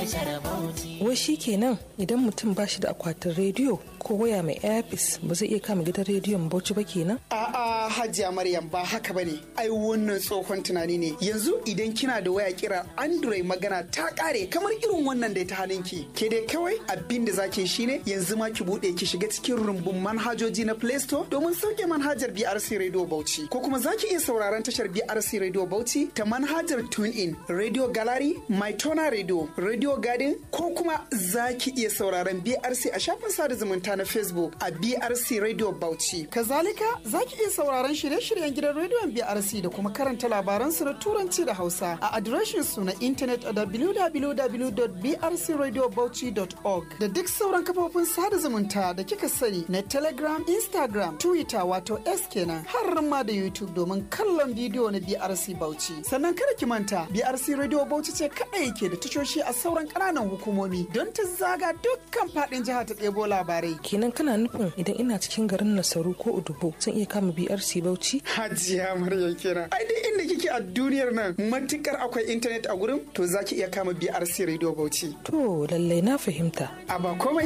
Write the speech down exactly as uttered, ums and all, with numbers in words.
Wai shi kenan idan mutum ba shi da akwatin rediyo ko waya mai airpiece ba zai iya kama gidan rediyon Bauchi ba kenan? A'a Hajiya Maryam ba haka bane. Ai wannan tsohon tunani ne. Yanzu idan kina da waya kira Android magana ta kare kamar irin wannan da ta hannunki. Ke dai kawai abin da zaki shine yanzu ma ki bude ki shiga cikin rumbun manhajoji na Play Store domin sauke manhajar B R C Radio Bauchi. Ko kuma zaki iya sauraron tashar B R C Radio Bauchi ta manhajar TuneIn, Radio Gallery, MyTona Radio, Radio Garden ko kuma zaki iya sauraron B R C a shafin sada zumunta na Facebook a B R C Radio Bauchi. Kazalika zaki iya sauraron shirye-shiryen gidan rediyon B R C da kuma karanta labaran su na Turanci da Hausa a adireshin su na intanet a w w w dot b r c radio bauchi dot org da duk sauran kafofin sada zumunta da kika sani na Telegram, Instagram, Twitter wato X kenan har ma da YouTube domin kallon bidiyo na B R C Bauchi. Sannan kada ki manta B R C Radio Bauchi ce kadai yake da tashoshi a sauran ƙananan hukumomi don ta zaga dukkan faɗin jiha ta ɗebo labarai. Kenan kana nufin idan ina cikin garin Nasaru ko Udubo zan iya kama B R C Bauchi? Hajiya Maryam kenan. Ai dai inda kike a duniyar nan matukar akwai intanet a gurin to zaki iya kama B R C Radio Bauchi. To lallai na fahimta. A ba komai